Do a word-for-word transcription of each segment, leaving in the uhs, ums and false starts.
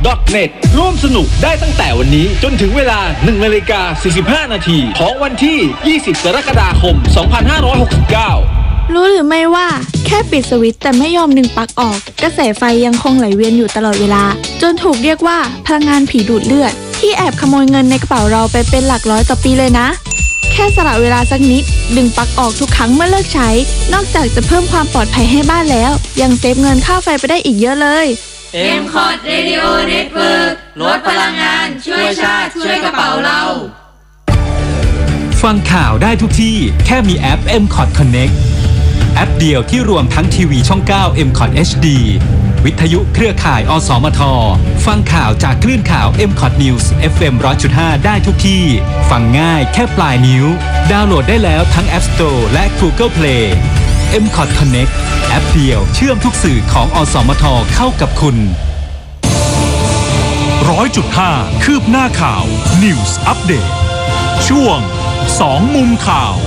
เน็ต ร่วมสนุกได้ตั้งแต่วันนี้จนถึงเวลา หนึ่งนาฬิกาสี่สิบห้านาทีของวันที่ ยี่สิบ กรกฎาคม สองพันห้าร้อยหกสิบเก้ารู้หรือไม่ว่าแค่ปิดสวิตช์แต่ไม่ยอมดึงปลั๊กออกกระแสไฟยังคงไหลเวียนอยู่ตลอดเวลาจนถูกเรียกว่าพลังงานผีดูดเลือดที่แอบขโมยเงินในกระเป๋าเราไปเป็นหลักร้อยต่อปีเลยนะแค่สละเวลาสักนิดดึงปลั๊กออกทุกครั้งเมื่อเลิกใช้นอกจากจะเพิ่มความปลอดภัยให้บ้านแล้วยังเซฟเงินค่าไฟไปได้อีกเยอะเลยเอ็ม คอร์ด Radio Network ลดพลังงานช่วยชาติช่วยกระเป๋าเราฟังข่าวได้ทุกที่แค่มีแอป เอ็ม คอร์ด Connect แอปเดียวที่รวมทั้งทีวีช่อง เก้า เอ็ม คอร์ด เอช ดี วิทยุเครือข่าย อสมท ฟังข่าวจากคลื่นข่าว เอ็ม คอร์ด News เอฟ เอ็ม หนึ่งร้อยจุดห้า ได้ทุกที่ฟังง่ายแค่ปลายนิ้วดาวน์โหลดได้แล้วทั้ง App Store และ Google Play เอ็ม คอร์ด Connect แอปเดียวเชื่อมทุกสื่อของอสมทเข้ากับคุณร้อยจุดห้าคืบหน้าข่าว News Update ช่วงสองมุมข่าว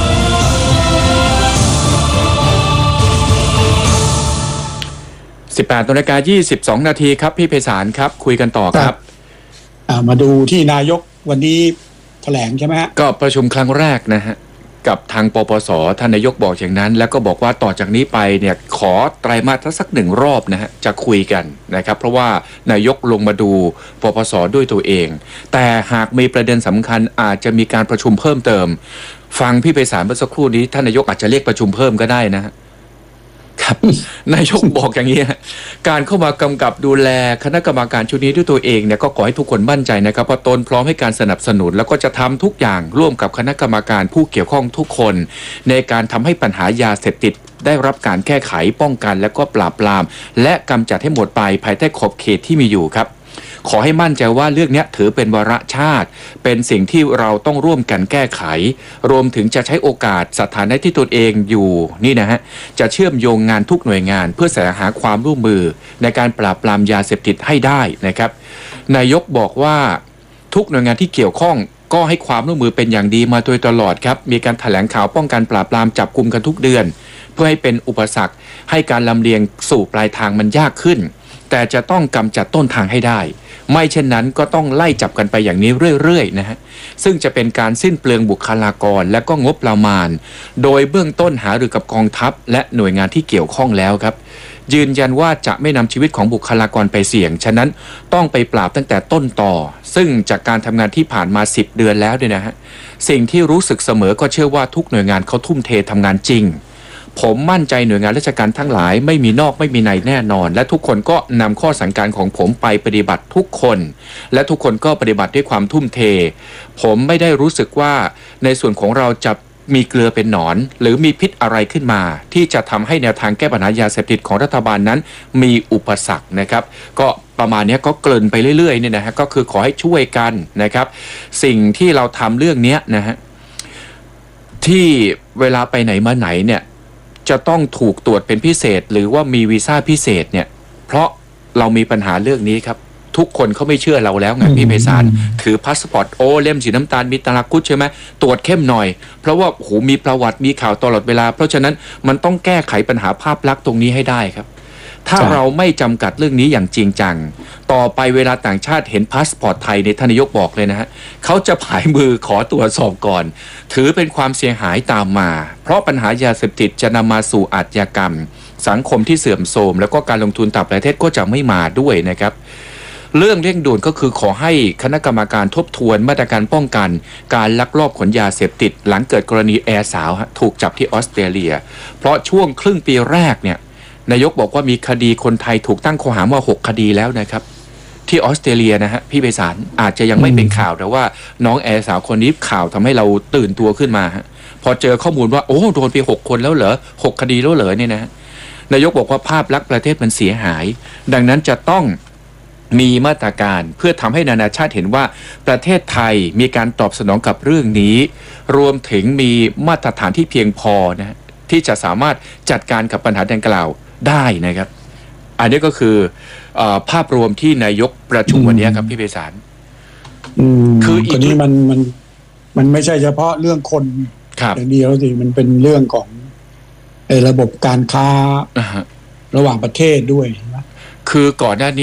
สิบแปดนาฬิกายี่สิบสองนาทีครับพี่ไพศาลครับคุยกันต่อครับมาดูที่นายกวันนี้แถลงใช่ไหมฮะก็ประชุมครั้งแรกนะฮะกับทางปปสท่านนายกบอกอย่างนั้นแล้วก็บอกว่าต่อจากนี้ไปเนี่ยขอไตรมาสสักหนึ่งรอบนะฮะจะคุยกันนะครับเพราะว่านายกลงมาดูปปสด้วยตัวเองแต่หากมีประเด็นสำคัญอาจจะมีการประชุมเพิ่มเติมฟังพี่ไพศาลเมื่อสักครู่นี้ท่านนายกอาจจะเรียกประชุมเพิ่มก็ได้นะฮะครับนายกบอกอย่างนี้การเข้ามากำกับดูแลคณะกรรมการชุดนี้ด้วยตัวเองเนี่ยก็ขอให้ทุกคนมั่นใจนะครับว่าตนพร้อมให้การสนับสนุนแล้วก็จะทำทุกอย่างร่วมกับคณะกรรมการผู้เกี่ยวข้องทุกคนในการทำให้ปัญหายาเสพติดได้รับการแก้ไขป้องกันและก็ปราบปรามและกำจัดให้หมดไปภายใต้ขอบเขตที่มีอยู่ครับขอให้มั่นใจว่าเรื่องนี้ถือเป็นวาระชาติเป็นสิ่งที่เราต้องร่วมกันแก้ไขรวมถึงจะใช้โอกาสสถานะที่ตนเองอยู่นี่นะฮะจะเชื่อมโยงงานทุกหน่วยงานเพื่อแสวงหาความร่วมมือในการปราบปรามยาเสพติดให้ได้นะครับนายกบอกว่าทุกหน่วยงานที่เกี่ยวข้องก็ให้ความร่วมมือเป็นอย่างดีมาโดยตลอดครับมีการแถลงข่าวป้องกันปราบปรามจับกุมกันทุกเดือนเพื่อให้เป็นอุปสรรคให้การลำเลียงสู่ปลายทางมันยากขึ้นแต่จะต้องกำจัดต้นทางให้ได้ไม่เช่นนั้นก็ต้องไล่จับกันไปอย่างนี้เรื่อยๆนะฮะซึ่งจะเป็นการสิ้นเปลืองบุคลากรและก็งบประมาณโดยเบื้องต้นหารือกับกองทัพและหน่วยงานที่เกี่ยวข้องแล้วครับยืนยันว่าจะไม่นำชีวิตของบุคลากรไปเสี่ยงฉะนั้นต้องไปปราบตั้งแต่ต้นต่อซึ่งจากการทำงานที่ผ่านมาสิบเดือนแล้วเนี่ยนะฮะสิ่งที่รู้สึกเสมอก็เชื่อว่าทุกหน่วยงานเขาทุ่มเททำงานจริงผมมั่นใจหน่วยงานราชการทั้งหลายไม่มีนอกไม่มีในแน่นอนและทุกคนก็นำข้อสั่งการของผมไปปฏิบัติทุกคนและทุกคนก็ปฏิบัติด้วยความทุ่มเทผมไม่ได้รู้สึกว่าในส่วนของเราจะมีเกลือเป็นหนอนหรือมีพิษอะไรขึ้นมาที่จะทำให้แนวทางแก้ปัญหายาเสพติดของรัฐบาลนั้นมีอุปสรรคนะครับก็ประมาณนี้ก็เกริ่นไปเรื่อยๆเนี่ยนะฮะก็คือขอให้ช่วยกันนะครับสิ่งที่เราทำเรื่องนี้นะฮะที่เวลาไปไหนมาไหนเนี่ยจะต้องถูกตรวจเป็นพิเศษหรือว่ามีวีซ่าพิเศษเนี่ยเพราะเรามีปัญหาเรื่องนี้ครับทุกคนเขาไม่เชื่อเราแล้วไงพี่ไพศาลถือพาสปอร์ตโอเล่มสีน้ำตาลมีตราคุดใช่ไหมตรวจเข้มหน่อยเพราะว่าโหมีประวัติมีข่าวตลอดเวลาเพราะฉะนั้นมันต้องแก้ไขปัญหาภาพลักษณ์ตรงนี้ให้ได้ครับถ้าเราไม่จำกัดเรื่องนี้อย่างจริงจังต่อไปเวลาต่างชาติเห็นพาสปอร์ตไทยในท่านนายกบอกเลยนะฮะเขาจะผายมือขอตรวจสอบก่อนถือเป็นความเสียหายตามมาเพราะปัญหายาเสพติดจะนำมาสู่อาชญากรรมสังคมที่เสื่อมโทรมแล้วก็การลงทุนต่างประเทศก็จะไม่มาด้วยนะครับเรื่องเร่งด่วนก็คือขอให้คณะกรรมการทบทวนมาตรการป้องกันการลักลอบขนยาเสพติดหลังเกิดกรณีแอร์สาวถูกจับที่ออสเตรเลียเพราะช่วงครึ่งปีแรกเนี่ยนายกบอกว่ามีคดีคนไทยถูกตั้งข้อหามาหกคดีแล้วนะครับที่ออสเตรเลียนะฮะพี่ไพศาลอาจจะยังไม่เป็นข่าวแต่ว่าน้องแอร์สาวคนนี้ข่าวทำให้เราตื่นตัวขึ้นมาฮะพอเจอข้อมูลว่าโอ้โดนไปหกคนแล้วเหรอหกคดีแล้วเหรอเนี่ยนะนายกบอกว่าภาพลักษณ์ประเทศมันเสียหายดังนั้นจะต้องมีมาตรการเพื่อทำให้นานาชาติเห็นว่าประเทศไทยมีการตอบสนองกับเรื่องนี้รวมถึงมีมาตรฐานที่เพียงพอนะที่จะสามารถจัดการกับปัญหาดังกล่าวได้นะครับอันนี้ก็คือภาพรวมที่นายกประชุมวันนี้ครับพี่ไพศาลคืออีกนี้มันมันมันไม่ใช่เฉพาะเรื่องคนอย่างเดียวสิมันเป็นเรื่องของระบบการค้าระหว่างประเทศด้วยนะคือก่อนหน้านี้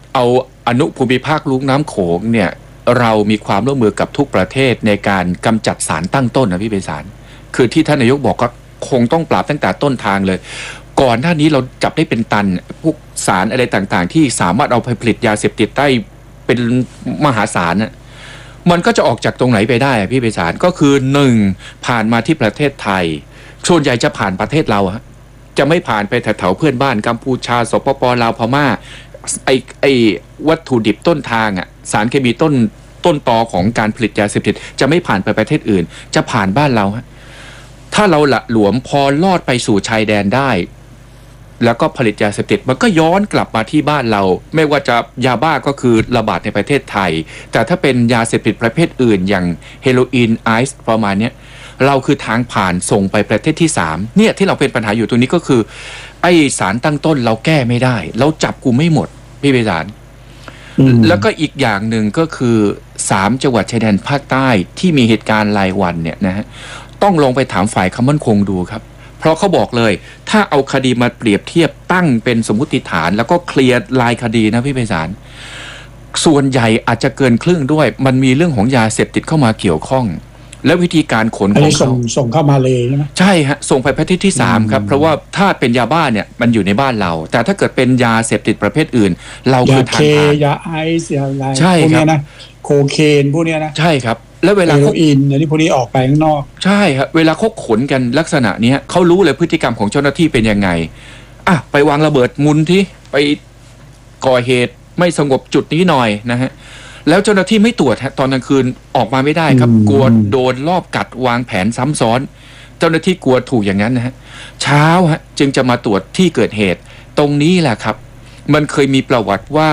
เอาอนุภูมิภาคลุ่มน้ำโขงเนี่ยเรามีความร่วมมือกับทุกประเทศในการกำจัดสารตั้งต้นนะพี่ไพศาลคือที่ท่านนายกบอกก็คงต้องปราบตั้งแต่ต้นทางเลยก่อนหน้านี้เราจับได้เป็นตันพวกสารอะไรต่างๆที่สามารถเอาไปผลิตยาเสพติดได้เป็นมหาศาลน่ะมันก็จะออกจากตรงไหนไปได้พี่ไพศาลก็คือหนึ่งผ่านมาที่ประเทศไทยส่วนใหญ่จะผ่านประเทศเราฮะจะไม่ผ่านไปแถวๆเพื่อนบ้านกัมพูชาสปปลาวพม่าไอไอวัตถุดิบต้นทางอ่ะสารเคมีต้นต้นตอของการผลิตยาเสพติดจะไม่ผ่านไปประเทศอื่นจะผ่านบ้านเราฮะถ้าเราละหลวมพอลอดไปสู่ชายแดนได้แล้วก็ผลิตยาเสพติดมันก็ย้อนกลับมาที่บ้านเราไม่ว่าจะยาบ้าก็คือระบาดในประเทศไทยแต่ถ้าเป็นยาเสพติดประเภทอื่นอย่างเฮโรอีนไอซ์ประมาณนี้เราคือทางผ่านส่งไปประเทศที่สามเนี่ยที่เราเป็นปัญหาอยู่ตรงนี้ก็คือไอสารตั้งต้นเราแก้ไม่ได้เราจับกูไม่หมดพี่ไพศาลแล้วก็อีกอย่างหนึ่งก็คือสามจังหวัดชายแดนภาคใต้ที่มีเหตุการณ์รายวันเนี่ยนะฮะต้องลงไปถามฝ่ายความมั่นคงดูครับเพราะเขาบอกเลยถ้าเอาคดีมาเปรียบเทียบตั้งเป็นสมมุติฐานแล้วก็เคลียร์รายคดีนะพี่ไพศาลส่วนใหญ่อาจจะเกินครึ่งด้วยมันมีเรื่องของยาเสพติดเข้ามาเกี่ยวข้องและวิธีการขนของเขาส่งส่งเข้ามาเลยใช่ไหมใช่ฮะส่งไปประเทศที่สามครับเพราะว่าถ้าเป็นยาบ้าเนี่ยมันอยู่ในบ้านเราแต่ถ้าเกิดเป็นยาเสพติดประเภทอื่นเราคือทางผ่านยาไอซ์ยาอะไรใช่พวกครันี้บนะโคเคนพวกนี้นะใช่ครับแล้วเวลาเฮโรเขาอีนอันนี้พวกนี้ออกไปข้างนอกใช่ครับเวลาเขาขนกันลักษณะนี้เขารู้เลยพฤติกรรมของเจ้าหน้าที่เป็นยังไงอ่ะไปวางระเบิดมุนที่ไปก่อเหตุไม่สงบจุดนี้หน่อยนะฮะแล้วเจ้าหน้าที่ไม่ตรวจฮะตอนกลางคืนออกมาไม่ได้ครับกลัวโดนลอบกัดวางแผนซ้ำซ้อนเจ้าหน้าที่กลัวถูกอย่างนั้นนะฮะเช้าฮะจึงจะมาตรวจที่เกิดเหตุตรงนี้แหละครับมันเคยมีประวัติว่า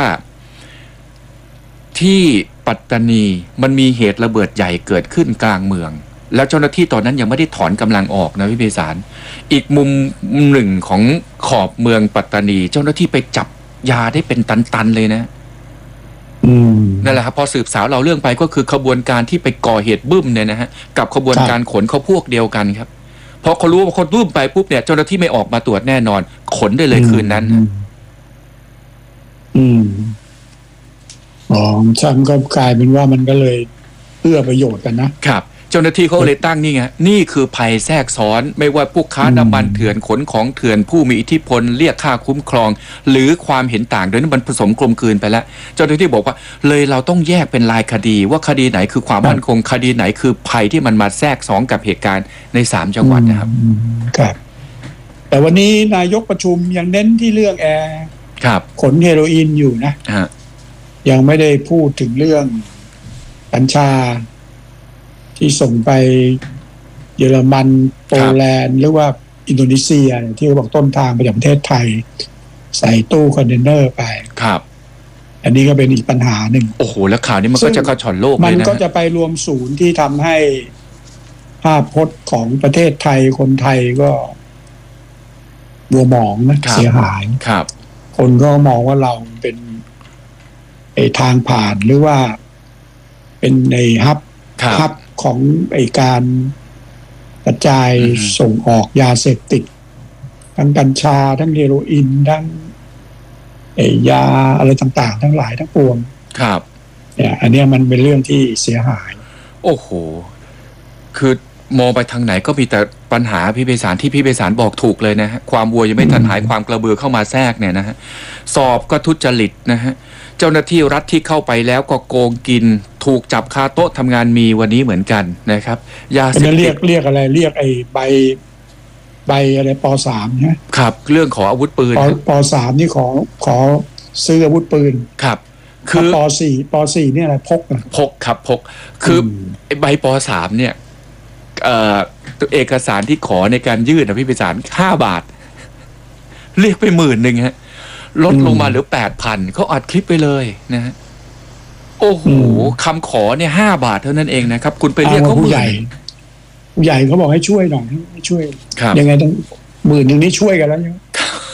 ที่ปัตตานีมันมีเหตุระเบิดใหญ่เกิดขึ้นกลางเมืองแล้วเจ้าหน้าที่ตอนนั้นยังไม่ได้ถอนกำลังออกนะพี่ไพศาลอีกมุมหนึ่งของขอบเมืองปัตตานีเจ้าหน้าที่ไปจับยาได้เป็นตันๆเลยนะนั่นแหละครับพอสืบสาวเราเรื่องไปก็คือขบวนการที่ไปก่อเหตุบึ้มเนี่ยนะฮะกับขบวนการขนเขาพวกเดียวกันครับพอเขารู้ว่าคนบึ้มไปปุ๊บเนี่ยเจ้าหน้าที่ไม่ออกมาตรวจแน่นอนขนได้เลยคืนนั้นอืมอ๋อช่างก็กลายเป็นว่ามันก็เลยเอื้อประโยชน์กันนะครับเจ้าหน้าที่เขาเลยตั้งนี่ไงนี่คือภัยแทรกซ้อนไม่ว่าพวกค้าน้ำมันเถื่อนขนของเถื่อนผู้มีอิทธิพลเรียกค่าคุ้มครองหรือความเห็นต่างโดยนั้นมันผสมกลมกลืนไปแล้วเจ้าหน้าที่บอกว่าเลยเราต้องแยกเป็นรายคดีว่าคดีไหนคือความมั่นคงคดีไหนคือภัยที่มันมาแทรกซ้อนกับเหตุการณ์ในสามจังหวัดนะครับครับแต่วันนี้นายกประชุมยังเน้นที่เรื่องแอร์ขนเฮโรอีนอยู่นะยังไม่ได้พูดถึงเรื่องกัญชาที่ส่งไปเยอรมันโปแลนด์หรือว่าอินโดนีเซียที่เขาบอกต้นทางไปจากประเทศไทยใส่ตู้คอนเทนเนอร์ไปครับอันนี้ก็เป็นอีกปัญหาหนึ่งโอ้โหแล้วข่าวนี้มันก็จะกระชอนโลกเลยนะมันก็จะไปรวมศูนย์ที่ทำให้ภาพพจน์ของประเทศไทยคนไทยก็บัวหมองนะเสียหายครับคนก็มองว่าเราเป็นไอ้ทางผ่านหรือว่าเป็นในฮับฮับของไอ้การกระจายส่งออกยาเสพติดทั้งกัญชาทั้งเฮโรอีนทั้งไอ้ยาอะไรต่างๆทั้งหลายทั้งปวงครับเนี่ยอันนี้มันเป็นเรื่องที่เสียหายโอ้โหคือมองไปทางไหนก็มีแต่ปัญหาพี่ไพศาลที่พี่ไพศาลบอกถูกเลยนะฮะความวัวยังไม่ทันหายความกระเบือเข้ามาแทรกเนี่ยนะฮะสอบก็ทุจริตนะฮะเจ้าหน้าที่รัฐที่เข้าไปแล้วก็โกงกินถูกจับคาโต๊ะทำงานมีวันนี้เหมือนกันนะครับยาเสพติดเรียกเรียกอะไรเรียกไอ้ใบใบอะไรป.สามใช่ไหมครับเรื่องขออาวุธปืนป.สามนี่ขอขอซื้ออาวุธปืนครับคือป.สี่ป.สี่นี่อะไรพกพกครับพกคือไอ้ใบป.สามเนี่ยเอ่อเอกสารที่ขอในการยื่นนะพี่ไพศาลห้าบาทเรียกไปหมื่นหนึ่งฮะลดลงมาเหลือแปดพันเขาอัดคลิปไปเลยนะฮะโอ้โหคำขอเนี่ยห้าบาทเท่านั้นเองนะครับคุณไปเรียกเขาผู้ใหญ่ผู้ใหญ่เขาบอกให้ช่วยหน่อยให้ช่วยยังไงต้องหมื่นหนึ่งนี้ช่วยกันแล้วเนี่ย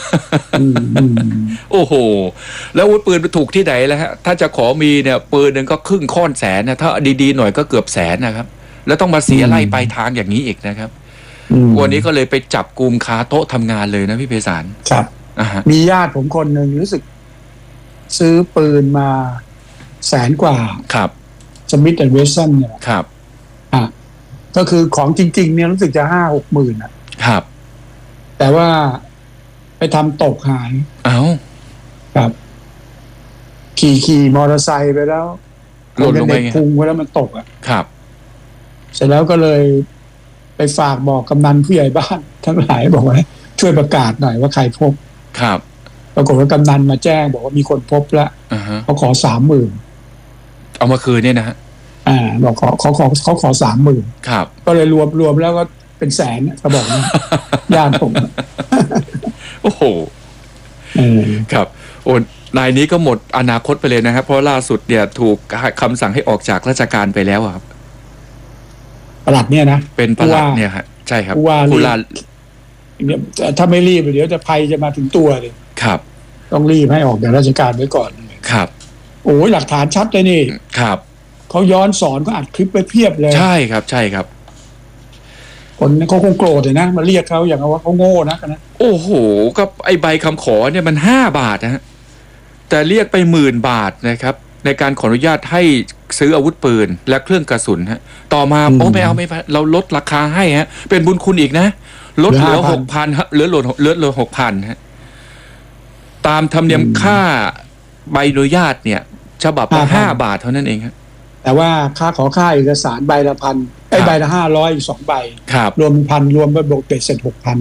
โอ้โหแล้วอาวุธปืนไปถูกที่ไหนแล้วฮะถ้าจะขอมีเนี่ยปืนหนึ่งก็ครึ่งค่อนแสนนะถ้าดีๆหน่อยก็เกือบแสนนะครับแล้วต้องมาเสียไล่ไปทางอย่างนี้อีกนะครับวันนี้ก็เลยไปจับกุมคาโต๊ะทำงานเลยนะพี่ไพศาลครับมีญาติผมคนหนึ่งรู้สึกซื้อปืนมาแสนกว่าครับสมิธแอนด์เวสสันเนี่ยครับอ่ะก็คือของจริงๆเนี่ยรู้สึกจะห้าหกหมื่นอ่ะครับแต่ว่าไปทำตกหายเอ้าครับ ขี่ขี่มอเตอร์ไซค์ไปแล้วหล่นลงไปเด็กไงพุงไปแล้วมันตกอ่ะครับเสร็จแล้วก็เลยไปฝากบอกกำนันผู้ใหญ่บ้าน ทั้งหลายบอกว่าช่วยประกาศหน่อยว่าใครพบครับปรากฏว่ากำนันมาแจ้งบอกว่ามีคนพบแล้วอ่าฮะเขาขอสามหมื่นเอามาคืนเนี่ยนะฮะอ่าบอกขอเขาขอเขาขอสามหมื่นครับก็เลยรวมรวมแล้วก็เป็นแสนเขาบอกนะ ญาติผมโอ้โหเออครับโอ้นายนี้ก็หมดอนาคตไปเลยนะครับเพราะล่าสุดเนี่ยถูกคำสั่งให้ออกจากราชการไปแล้วอะครับประหลัดเนี่ยนะเป็นประหลัดเนี่ยฮะใช่ครับผู้ว่าผู้รีบลาเนี่ยถ้าไม่รีบเดี๋ยวจะภัยจะมาถึงตัวเลยครับต้องรีบให้ออกจากราชการไว้ก่อนครับโอ้ยหลักฐานชัดเลยนี่ครับเขาย้อนสอนก็อัดคลิปไว้เพียบเลยใช่ครับใช่ครับคนเขาคงโกรธเลยนะมาเรียกเขาอย่างว่าเขาโง่นะกันนะโอ้โหก็ไอใบคำขอเนี่ยมันห้าบาทนะฮะแต่เรียกไปหมื่นบาทนะครับในการขออนุญาตให้ซื้ออาวุธปืนและเครื่องกระสุนฮะต่อมาโอ้ไม่เอาไม่เอาเราลดราคาให้ฮะเป็นบุญคุณอีกนะลดเหลือหกพันฮะเหลือเหลือเหลือเหลือหกพันฮะตามธรรมเนียมค่าใบอนุญาตเนี่ยฉบับละห้าบาทเท่านั้นเองฮะแต่ว่าค่าขอค่าเอกสารใบละพันไอ้ใบละห้าร้อยอีกสองใบครับรวมพันรวมไปบวกเบ็ดเสร็จหกพัน